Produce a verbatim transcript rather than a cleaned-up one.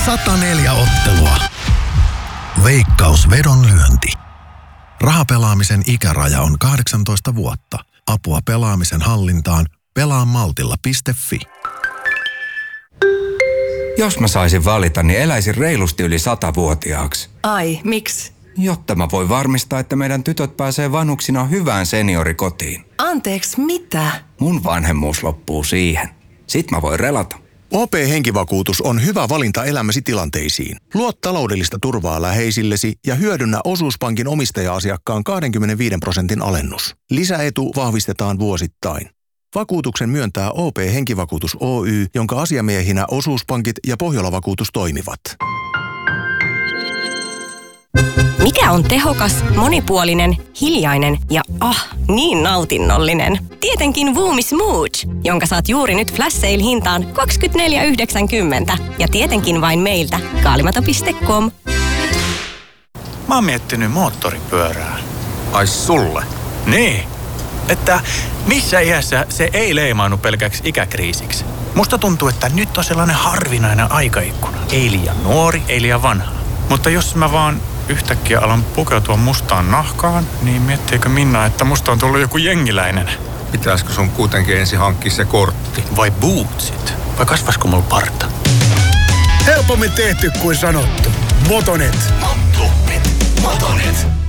sata neljä ottelua. Veikkaus vedonlyönti. Rahapelaamisen ikäraja on kahdeksantoista vuotta. Apua pelaamisen hallintaan pelaamaltilla piste fi. Jos mä saisin valita, niin eläisin reilusti yli satavuotiaaksi. Ai, miksi? Jotta mä voin varmistaa, että meidän tytöt pääsee vanhuksina hyvään seniorikotiin. Anteeksi, mitä? Mun vanhemmuus loppuu siihen. Sit mä voin relata. O P-henkivakuutus on hyvä valinta elämäsi tilanteisiin. Luo taloudellista turvaa läheisillesi ja hyödynnä osuuspankin omistaja-asiakkaan kaksikymmentäviisi prosentin alennus. Lisäetu vahvistetaan vuosittain. Vakuutuksen myöntää O P-henkivakuutus Oy, jonka asiamiehinä osuuspankit ja Pohjola-vakuutus toimivat. Mikä on tehokas, monipuolinen, hiljainen ja ah, niin nautinnollinen? Tietenkin Voomi Smooth, jonka saat juuri nyt flash sale hintaan kaksikymmentäneljä yhdeksänkymmentä. Ja tietenkin vain meiltä kaalimato piste com. Mä oon miettinyt moottoripyörää. Ai sulle? Niin, että missä iässä se ei leimaannu pelkäksi ikäkriisiksi. Musta tuntuu, että nyt on sellainen harvinainen aikaikkuna. Ei liian nuori, ei liian vanha. Mutta jos mä vaan yhtäkkiä alan pukeutua mustaan nahkaan, niin miettiikö Minna, että musta on tullut joku jengiläinen? Pitäisikö sun kuitenkin ensin hankkia se kortti? Vai bootsit? Vai kasvaisiko mulla parta? Helpommin tehty kuin sanottu. Motonet. Motonet. Motonet.